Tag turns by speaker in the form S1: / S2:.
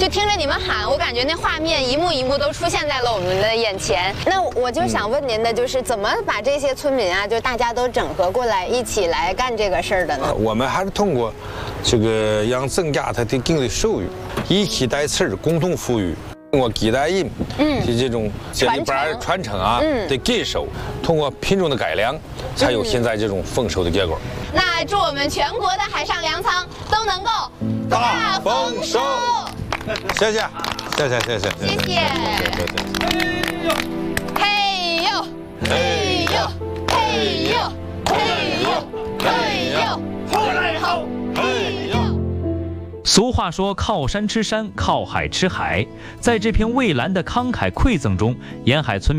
S1: 听着你们喊，我感觉那画面一幕一幕都出现在了我们的眼前。那我就想问您的就是，怎么把这些村民啊，就大家都整合过来，一起来干这个事儿的呢？
S2: 我们还是通过这个让增加它的经济收入，一起带刺儿，共同富裕。通过几代人的这种这里边传承啊的技术，通过品种的改良，才有现在这种丰收的结果。
S1: 那祝我们全国的海上粮仓都能够大丰收！
S2: 谢谢，谢谢，谢谢，
S1: 谢谢。嘿呦，嘿呦，嘿呦，嘿呦，嘿呦，出来好，嘿呦。
S3: 俗话说靠山吃山，靠海吃海。在这片蔚蓝的慷慨馈赠中，沿海村民